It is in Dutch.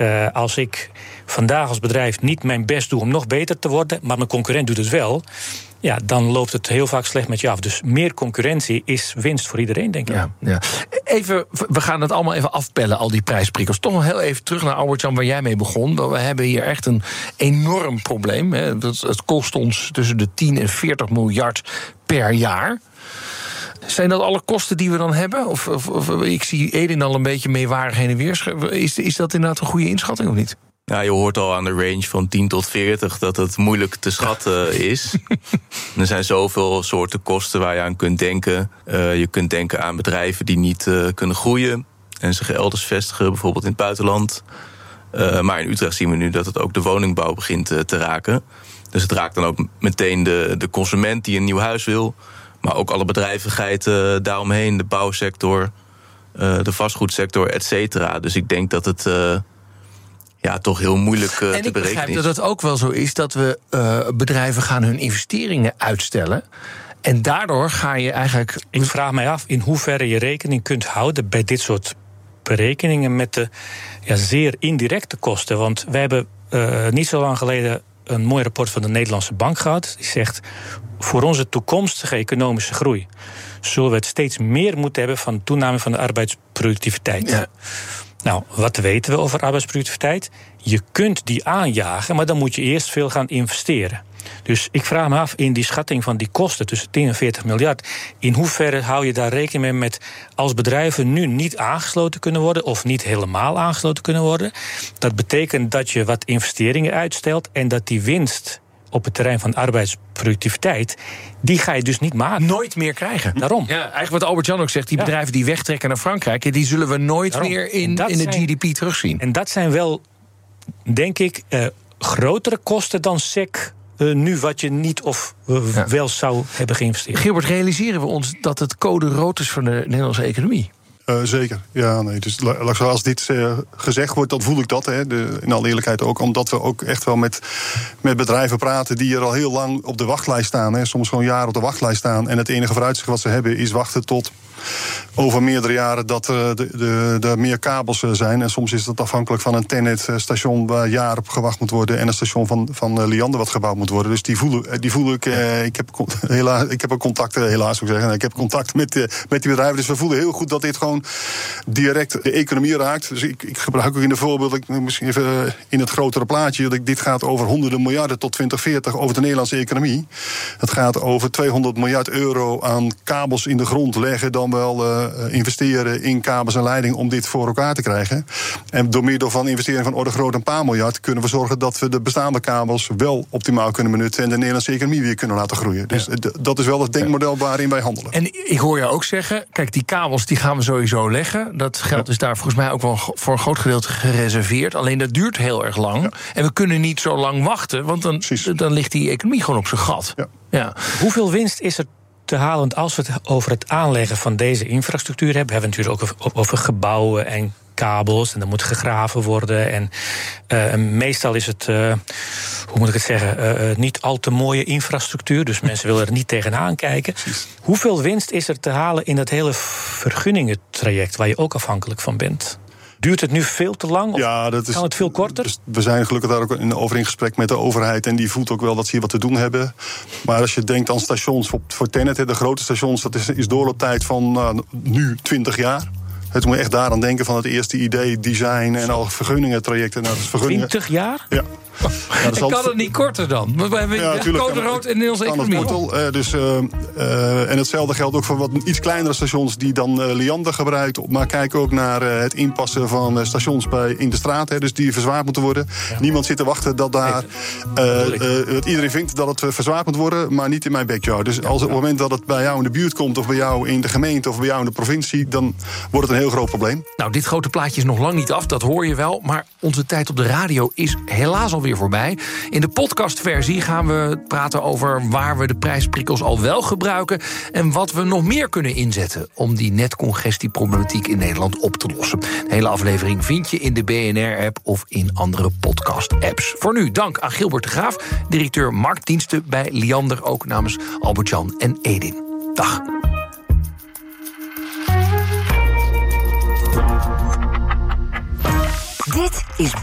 Als ik vandaag als bedrijf niet mijn best doe om nog beter te worden, maar mijn concurrent doet het wel, ja, dan loopt het heel vaak slecht met je af. Dus meer concurrentie is winst voor iedereen, denk ik. Ja. Even, we gaan het allemaal even afpellen, al die prijsprikkels. Toch nog heel even terug naar Albert-Jan, waar jij mee begon. We hebben hier echt een enorm probleem. Hè. Het kost ons tussen de 10 en 40 miljard per jaar. Zijn dat alle kosten die we dan hebben? Of ik zie Edin al een beetje meewarig heen en weer. Is dat inderdaad een goede inschatting of niet? Ja, je hoort al aan de range van 10 tot 40 dat het moeilijk te schatten is. Er zijn zoveel soorten kosten waar je aan kunt denken. Je kunt denken aan bedrijven die niet kunnen groeien en zich elders vestigen, bijvoorbeeld in het buitenland. Maar in Utrecht zien we nu dat het ook de woningbouw begint te raken. Dus het raakt dan ook meteen de consument die een nieuw huis wil, maar ook alle bedrijvigheid daaromheen, de bouwsector, de vastgoedsector, et cetera. Dus ik denk dat het toch heel moeilijk te berekenen is. En ik begrijp dat het ook wel zo is dat we bedrijven gaan hun investeringen uitstellen. En daardoor ga je eigenlijk... Ik vraag mij af in hoeverre je rekening kunt houden bij dit soort berekeningen met de zeer indirecte kosten. Want wij hebben niet zo lang geleden een mooi rapport van de Nederlandse Bank gehad. Die zegt, voor onze toekomstige economische groei zullen we het steeds meer moeten hebben van toename van de arbeidsproductiviteit. Ja. Nou, wat weten we over arbeidsproductiviteit? Je kunt die aanjagen, maar dan moet je eerst veel gaan investeren. Dus ik vraag me af, in die schatting van die kosten tussen 10 en 40 miljard... in hoeverre hou je daar rekening mee met als bedrijven nu niet aangesloten kunnen worden of niet helemaal aangesloten kunnen worden? Dat betekent dat je wat investeringen uitstelt en dat die winst op het terrein van arbeidsproductiviteit, die ga je dus niet maken. Nooit meer krijgen. Daarom. Ja, eigenlijk wat Albert-Jan ook zegt, die bedrijven die wegtrekken naar Frankrijk, die zullen we nooit meer in de GDP terugzien. En dat zijn wel, denk ik, grotere kosten dan SEC nu wat je niet of wel zou hebben geïnvesteerd. Gilbert, realiseren we ons dat het code rood is voor de Nederlandse economie? Zeker, ja, nee. Dus als dit gezegd wordt, dan voel ik dat, in alle eerlijkheid ook. Omdat we ook echt wel met bedrijven praten die er al heel lang op de wachtlijst staan. Soms gewoon jaren op de wachtlijst staan. En het enige vooruitzicht wat ze hebben is wachten tot over meerdere jaren dat er meer kabels zijn. En soms is dat afhankelijk van een TenneT-station waar jaren op gewacht moet worden en een station van Liander wat gebouwd moet worden. Dus die voel ik. Ik heb ook contacten, helaas zou ik zeggen. Ik heb contact met die bedrijven. Dus we voelen heel goed dat dit gewoon direct de economie raakt. Dus ik gebruik ook in de voorbeeld, misschien even in het grotere plaatje, dit gaat over honderden miljarden tot 2040 over de Nederlandse economie. Het gaat over 200 miljard euro aan kabels in de grond leggen, dan wel investeren in kabels en leiding om dit voor elkaar te krijgen. En door middel van investeringen van orde groot een paar miljard kunnen we zorgen dat we de bestaande kabels wel optimaal kunnen benutten en de Nederlandse economie weer kunnen laten groeien. Dus dat is wel het denkmodel waarin wij handelen. En ik hoor je ook zeggen, kijk, die kabels die gaan we sowieso leggen. Dat geld is daar volgens mij ook wel voor een groot gedeelte gereserveerd. Alleen dat duurt heel erg lang. Ja. En we kunnen niet zo lang wachten, want dan ligt die economie gewoon op zijn gat. Ja. Hoeveel winst is er te halen? Want als we het over het aanleggen van deze infrastructuur hebben we natuurlijk ook over gebouwen en kabels en dan moet gegraven worden. En meestal is het, hoe moet ik het zeggen, niet al te mooie infrastructuur. Dus mensen willen er niet tegenaan kijken. Precies. Hoeveel winst is er te halen in dat hele vergunningentraject waar je ook afhankelijk van bent? Duurt het nu veel te lang? Of kan het veel korter? Dus we zijn gelukkig daar ook over in gesprek met de overheid. En die voelt ook wel dat ze hier wat te doen hebben. Maar als je denkt aan stations voor TenneT, de grote stations, dat is doorlooptijd van nu 20 jaar. Het moet echt daaraan denken van het eerste idee, design en al vergunningentrajecten. 20 jaar? Ja. En kan het niet korter dan? We hebben code rood in Nederlandse economie. En hetzelfde geldt ook voor wat iets kleinere stations die dan Liander gebruikt. Maar kijk ook naar het inpassen van stations in de straat. Dus die verzwaard moeten worden. Ja. Niemand zit te wachten dat daar iedereen vindt dat het verzwaard moet worden, maar niet in mijn backyard. Dus op het moment dat het bij jou in de buurt komt, of bij jou in de gemeente, of bij jou in de provincie, dan wordt het een heel groot probleem. Nou, dit grote plaatje is nog lang niet af, dat hoor je wel. Maar onze tijd op de radio is helaas alweer voorbij. In de podcastversie gaan we praten over waar we de prijsprikkels al wel gebruiken en wat we nog meer kunnen inzetten om die netcongestieproblematiek in Nederland op te lossen. De hele aflevering vind je in de BNR-app of in andere podcast-apps. Voor nu dank aan Gilbert de Graaf, directeur marktdiensten bij Liander, ook namens Albert-Jan en Edin. Dag. Dit is